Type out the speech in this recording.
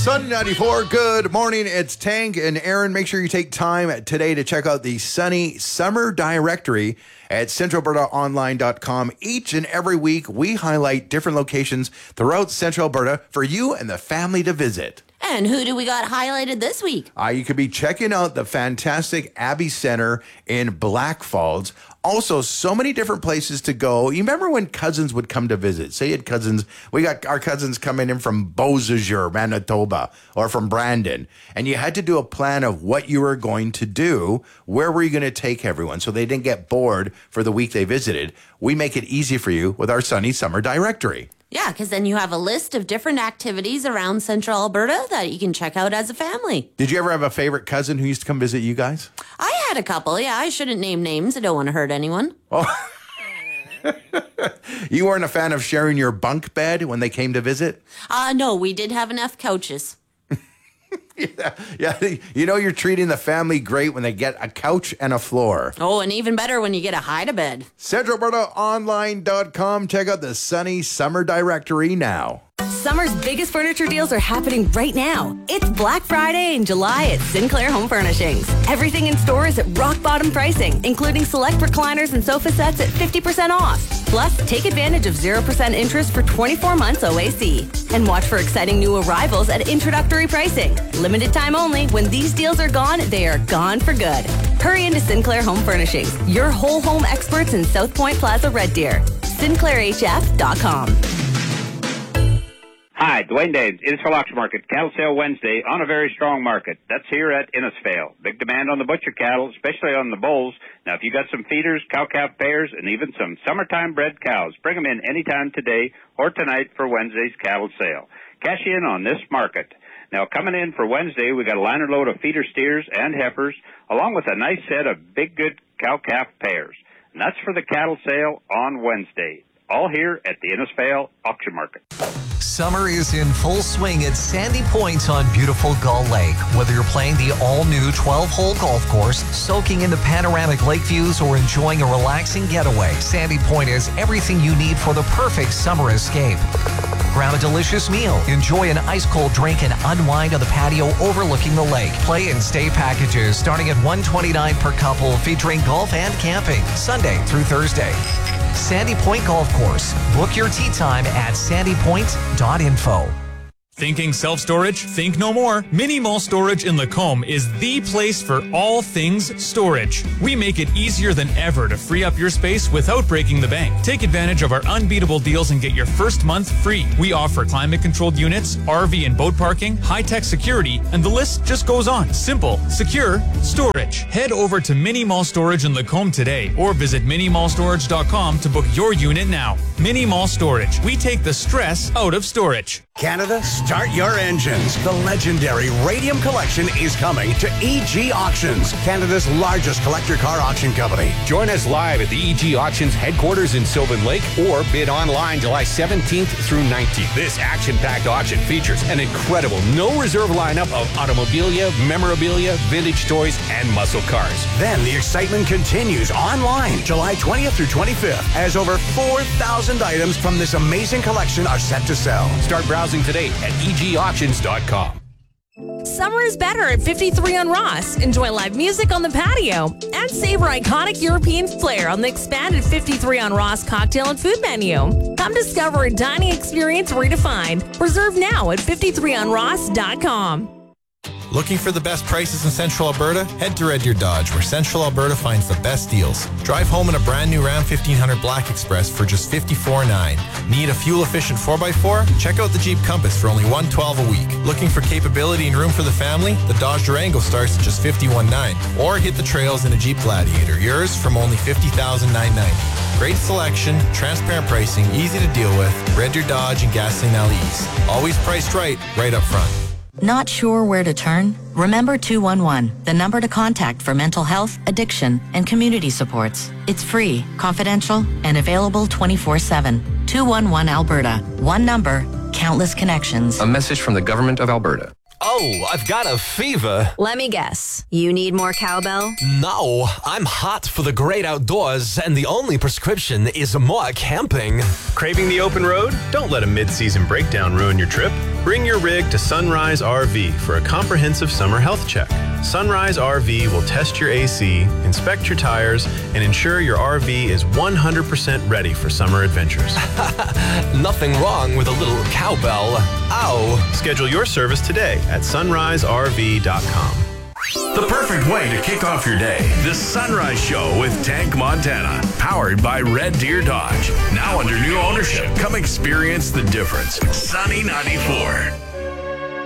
Sun 94, good morning. It's Tank and Aaron. Make sure you take time today to check out the Sunny Summer Directory at centralalbertaonline.com. Each and every week, we highlight different locations throughout Central Alberta for you and the family to visit. And who do we got highlighted this week? You could be checking out the fantastic Abbey Center in Blackfalds. Also, so many different places to go. You remember when cousins would come to visit? Say you had cousins. We got our cousins coming in from Beausejour, Manitoba, or from Brandon. And you had to do a plan of what you were going to do. Where were you going to take everyone so they didn't get bored for the week they visited? We make it easy for you with our Sunny Summer Directory. Yeah, because then you have a list of different activities around Central Alberta that you can check out as a family. Did you ever have a favorite cousin who used to come visit you guys? I had a couple. Yeah, I shouldn't name names. I don't want to hurt anyone. Oh. You weren't a fan of sharing your bunk bed when they came to visit? No, we did have enough couches. Yeah. You know you're treating the family great when they get a couch and a floor. Oh, and even better when you get a hide-a-bed. CentralAlbertaOnline.com. Check out the Sunny Summer Directory now. Summer's biggest furniture deals are happening right now. It's Black Friday in July at Sinclair Home Furnishings. Everything in store is at rock bottom pricing, including select recliners and sofa sets at 50% off. Plus, take advantage of 0% interest for 24 months OAC. And watch for exciting new arrivals at introductory pricing. Limited time only. When these deals are gone, they are gone for good. Hurry into Sinclair Home Furnishings, your whole home experts in South Point Plaza, Red Deer. SinclairHF.com. Hi, Dwayne Dames, Innisfail Auction Market, Cattle Sale Wednesday on a very strong market. That's here at Innisfail. Big demand on the butcher cattle, especially on the bulls. Now, if you got some feeders, cow-calf pairs, and even some summertime bred cows, bring them in anytime today or tonight for Wednesday's cattle sale. Cash in on this market. Now, coming in for Wednesday, we got a liner load of feeder steers and heifers, along with a nice set of big good cow-calf pairs. And that's for the cattle sale on Wednesday. All here at the Innisfail Auction Market. Summer is in full swing at Sandy Point on beautiful Gull Lake. Whether you're playing the all-new 12-hole golf course, soaking in the panoramic lake views, or enjoying a relaxing getaway, Sandy Point has everything you need for the perfect summer escape. Grab a delicious meal, enjoy an ice-cold drink, and unwind on the patio overlooking the lake. Play and stay packages starting at $129 per couple, featuring golf and camping, Sunday through Thursday. Sandy Point Golf Course. Book your tee time at sandypoint.info. Thinking self-storage? Think no more. Mini Mall Storage in Lacombe is the place for all things storage. We make it easier than ever to free up your space without breaking the bank. Take advantage of our unbeatable deals and get your first month free. We offer climate-controlled units, RV and boat parking, high-tech security, and the list just goes on. Simple, secure, storage. Head over to Mini Mall Storage in Lacombe today or visit minimallstorage.com to book your unit now. Mini Mall Storage. We take the stress out of storage. Canada, start your engines. The legendary Radium Collection is coming to EG Auctions, Canada's largest collector car auction company. Join us live at the EG Auctions headquarters in Sylvan Lake or bid online July 17th through 19th. This action-packed auction features an incredible no-reserve lineup of automobilia, memorabilia, vintage toys, and muscle cars. Then the excitement continues online July 20th through 25th as over 4,000 items from this amazing collection are set to sell. Start browsing today at egauctions.com. Summer is better at 53 on Ross. Enjoy live music on the patio and savor iconic European flair on the expanded 53 on Ross cocktail and food menu. Come discover a dining experience redefined. Reserve now at 53onross.com. Looking for the best prices in Central Alberta? Head to Red Deer Dodge, where Central Alberta finds the best deals. Drive home in a brand new Ram 1500 Black Express for just $54,900. Need a fuel-efficient 4x4? Check out the Jeep Compass for only $112 a week. Looking for capability and room for the family? The Dodge Durango starts at just $51,900. Or hit the trails in a Jeep Gladiator, yours from only $50,990. Great selection, transparent pricing, easy to deal with. Red Deer Dodge and Gasoline Alley East. Always priced right up front. Not sure where to turn? Remember 211, the number to contact for mental health, addiction, and community supports. It's free, confidential, and available 24/7. 211 Alberta. One number, countless connections. A message from the Government of Alberta. Oh, I've got a fever. Let me guess. You need more cowbell? No, I'm hot for the great outdoors, and the only prescription is more camping. Craving the open road? Don't let a mid-season breakdown ruin your trip. Bring your rig to Sunrise RV for a comprehensive summer health check. Sunrise RV will test your AC, inspect your tires, and ensure your RV is 100% ready for summer adventures. Nothing wrong with a little cowbell. Ow! Schedule your service today at sunriserv.com. The perfect way to kick off your day. The Sunrise Show with Tank Montana. Powered by Red Deer Dodge. Now under new ownership. Come experience the difference. Sunny 94.